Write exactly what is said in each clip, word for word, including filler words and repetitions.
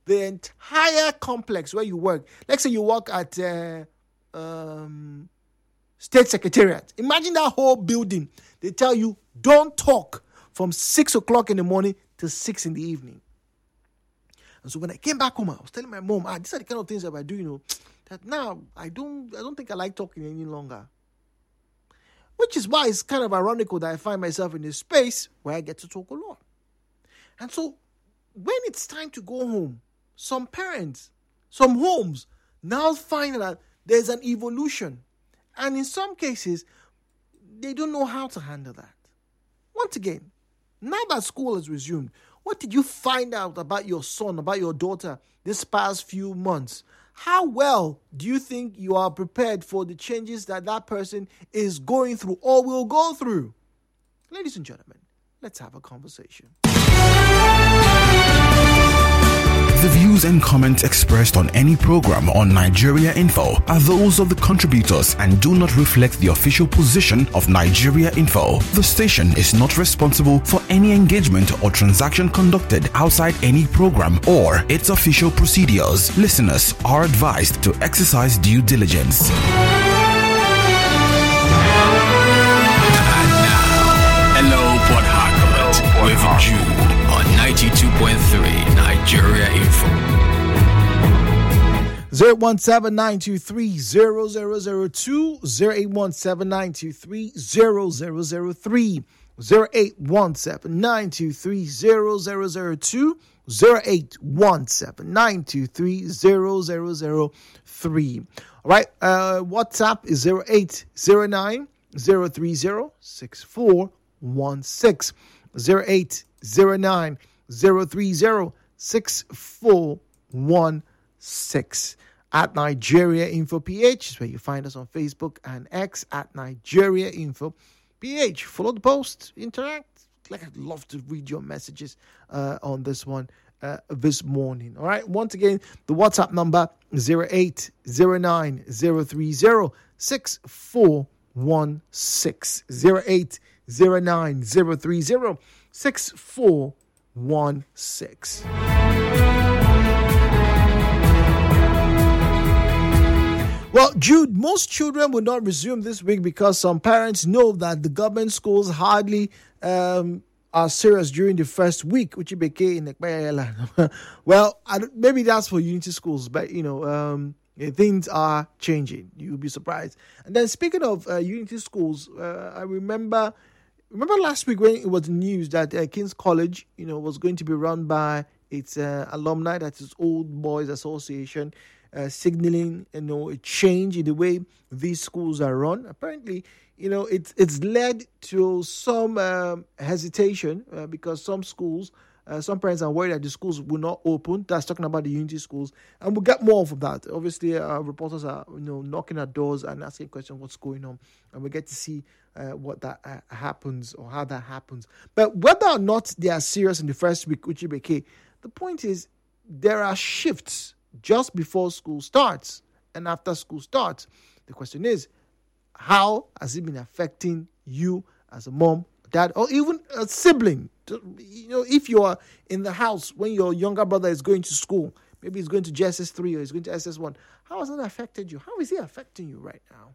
the entire complex where you work. Let's say you work at uh, um, State Secretariat. Imagine that whole building. They tell you, don't talk from six o'clock in the morning to six in the evening. And so when I came back home, I was telling my mom, ah, these are the kind of things that I do, you know, that now I don't, I don't think I like talking any longer. Which is why it's kind of ironical that I find myself in this space where I get to talk a lot. And so when it's time to go home, some parents, some homes now find that there's an evolution. And in some cases, they don't know how to handle that. Once again, now that school has resumed, what did you find out about your son, about your daughter this past few months? How well do you think you are prepared for the changes that that person is going through or will go through? Ladies and gentlemen, let's have a conversation. The views and comments expressed on any program on Nigeria Info are those of the contributors and do not reflect the official position of Nigeria Info. The station is not responsible for any engagement or transaction conducted outside any program or its official procedures. Listeners are advised to exercise due diligence. And now, hello, Port Harcourt, with Jude on ninety-two point three Nigeria Info. zero one seven nine two three zero zero zero two, zero eight one seven nine two three zero zero zero three, zero eight one seven nine two three zero zero zero two, zero eight one seven nine two three zero zero zero three. All right, uh, WhatsApp is zero eight zero nine zero three zero six four one six, zero eight zero nine zero three zero six four one six. At Nigeria Info P H is where you find us on Facebook and X at Nigeria Info P H. Follow the post, interact. Like, I'd love to read your messages uh, on this one uh, this morning. All right. Once again, the WhatsApp number zero eight zero nine zero three zero six four one six, zero eight zero nine zero three zero six four one six. Well, Jude, most children will not resume this week because some parents know that the government schools hardly um, are serious during the first week, which became in the Well, I don't, maybe that's for Unity schools, but you know, um, things are changing. You'll be surprised. And then, speaking of uh, Unity schools, uh, I remember. Remember last week when it was news that uh, King's College, you know, was going to be run by its uh, alumni, that's its Old Boys Association, uh, signaling, you know, a change in the way these schools are run. Apparently, you know, it's it's led to some um, hesitation uh, because some schools, uh, some parents are worried that the schools will not open. That's talking about the Unity schools, and we'll get more of that. Obviously, our reporters are, you know, knocking at doors and asking questions, what's going on, and we get to see Uh, what that uh, happens or how that happens. But whether or not they are serious in the first week, which became, the point is there are shifts just before school starts and after school starts. The question is, how has it been affecting you as a mom, dad, or even a sibling? You know, if you are in the house when your younger brother is going to school, maybe he's going to J S S three or he's going to S S one, how has it affected you? How is it affecting you right now?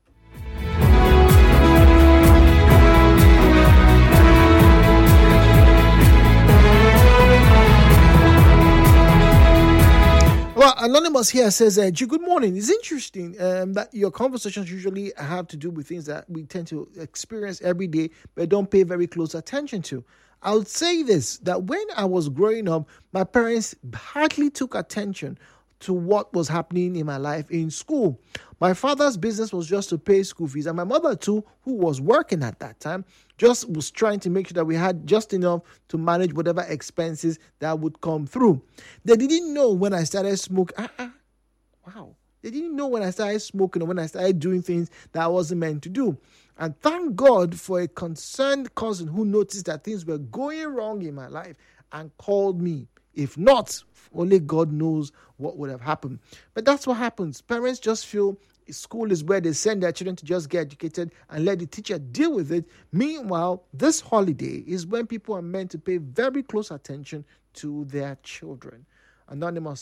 Well, Anonymous here says, uh, G, good morning. It's interesting um, that your conversations usually have to do with things that we tend to experience every day, but don't pay very close attention to. I would say this, that when I was growing up, my parents hardly took attention to what was happening in my life in school. My father's business was just to pay school fees, and my mother too, who was working at that time, just was trying to make sure that we had just enough to manage whatever expenses that would come through. They didn't know when I started smoking. Ah, ah, wow. They didn't know when I started smoking or when I started doing things that I wasn't meant to do. And thank God for a concerned cousin who noticed that things were going wrong in my life and called me. If not, only God knows what would have happened. But that's what happens. Parents just feel school is where they send their children to just get educated and let the teacher deal with it. Meanwhile, this holiday is when people are meant to pay very close attention to their children. Anonymous